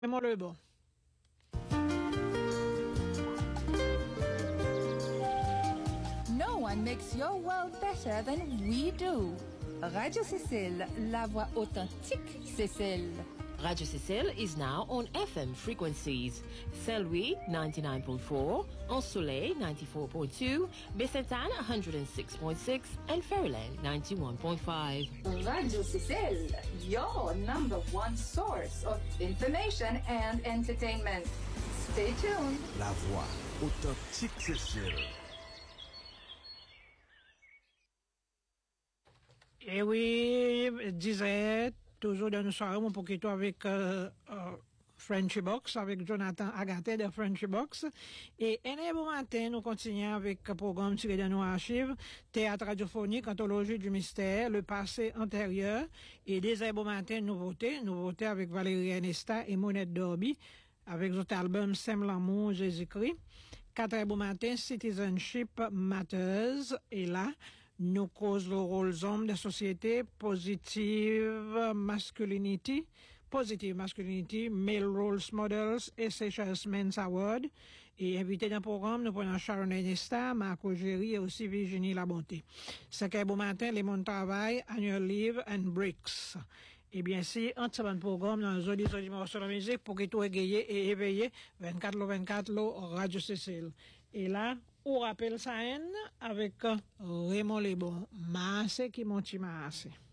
Raymond Lebon. No one makes your world better than we do. Radio Cécile, la voix authentique Cécile. Radio Cécile is now on FM frequencies. Saint-Louis 99.4, Ensoleil 94.2, Baie-Sainte-Anne 106.6, and Fairyland 91.5. Radio Cécile, your number one source of information and entertainment. Stay tuned. La voix authentique Cécile. Et oui, disait toujours dans une soirée, mon poquito avec Frenchy Box, avec Jonathan Agaté de Frenchy Box. Et un bon matin, nous continuons avec le programme tiré de nos archives, théâtre radiophonique, anthologie du mystère, le passé antérieur, et des beaux matins, nouveautés avec Valérie Anesta et Monette Dorby, avec notre album Sème l'amour, Jésus-Christ. 4 beaux matins, Citizenship Matters, et là, nous cause le rôle homme de société, positive masculinity, male roles models et Seychelles Men's Award. Et invité dans le programme, nous prenons Sharon Enesta, Marco Géry et aussi Virginie Labonté. C'est qu'un beau matin, les mondes travail, Annual Leave and Bricks. Et bien, si, entre ce programme, dans les dimanche sur la musique, pour qu'il soit égayé et éveillé, 24 Radio Cécile. Et là, on rappelle ça avec Raymond Lebon. Masse qui monte masse.